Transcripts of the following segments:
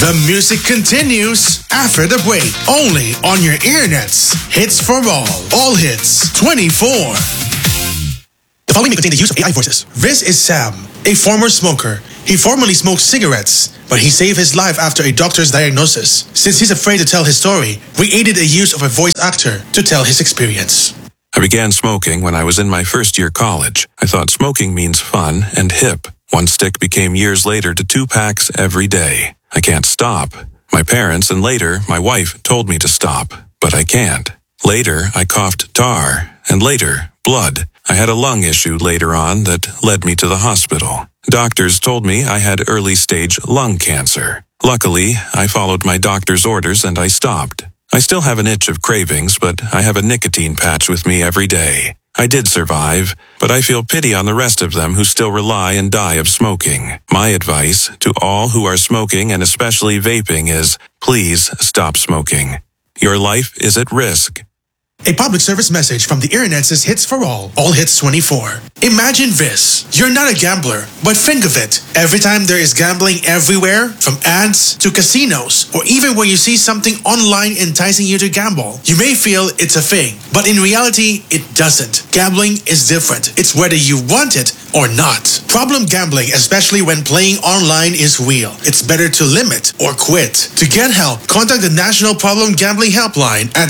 The music continues after the break, only on your earnets. Hits for all hits 24. The following may contain the use of AI voices. This is Sam, a former smoker. He formerly smoked cigarettes, but he saved his life after a doctor's diagnosis. Since he's afraid to tell his story, we aided the use of a voice actor to tell his experience. I began smoking when I was in my first year college. I thought smoking means fun and hip. One stick became years later to 2 packs every day. I can't stop. My parents and later my wife told me to stop, but I can't. Later I coughed tar, and later blood. I had a lung issue later on that led me to the hospital. Doctors told me I had early-stage lung cancer. Luckily, I followed my doctor's orders and I stopped. I still have an itch of cravings, but I have a nicotine patch with me every day. I did survive, but I feel pity on the rest of them who still rely and die of smoking. My advice to all who are smoking and especially vaping is, please stop smoking. Your life is at risk. A public service message from the Internet says Hits for all hits 24. Imagine this. You're not a gambler, but think of it. Every time there is gambling everywhere, from ads to casinos, or even when you see something online enticing you to gamble, you may feel it's a thing, but in reality, it doesn't. Gambling is different. It's whether you want it or not. Problem gambling, especially when playing online, is real. It's better to limit or quit. To get help, contact the National Problem Gambling Helpline at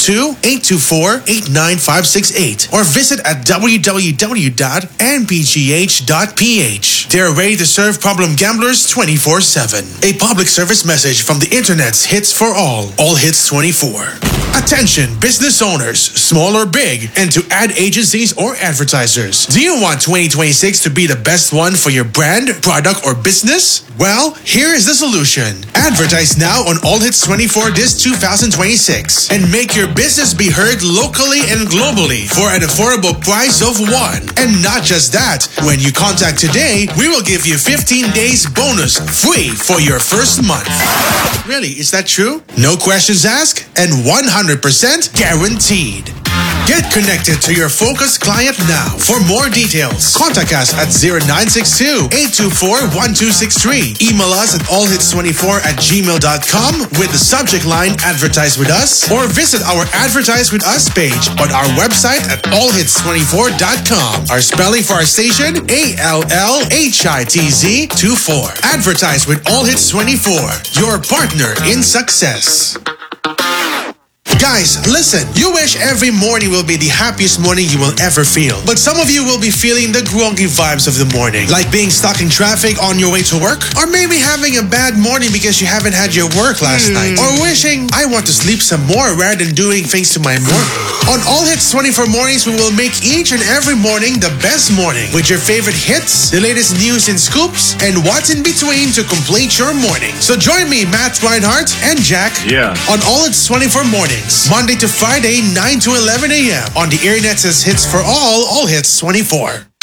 02-824-89568 or visit at www.npgh.ph. They're ready to serve problem gamblers 24/7. A public service message from the Internet's Hits for all hits 24. Attention, business owners, small or big, and to ad agencies or advertisers. Do you want 2026 to be the best one for your brand, product, or business? Well, here is the solution. Advertise now on All Hits 24 this 2026 and make your business be heard locally and globally for an affordable price of one. And not just that, when you contact today, we will give you 15 days bonus free for your first month. Really, is that true? No questions asked and 100% guaranteed. Get connected to your focused client now. For more details, contact us at 0962-824-1263. Email us at allhits24@gmail.com with the subject line Advertise With Us, or visit our Advertise With Us page on our website at allhits24.com. Our spelling for our station, ALLHITZ24. Advertise with All Hits 24, your partner in success. Guys, listen, you wish every morning will be the happiest morning you will ever feel. But some of you will be feeling the groggy vibes of the morning, like being stuck in traffic on your way to work, or maybe having a bad morning because you haven't had your work last night, or wishing, I want to sleep some more rather than doing things to my morning. On All Hits 24 mornings, we will make each and every morning the best morning with your favorite hits, the latest news and scoops, and what's in between to complete your morning. So join me, Matt Reinhardt and Jack, on All Hits 24 mornings, Monday to Friday, 9 to 11 a.m. on the Internet's Hits for all hits 24.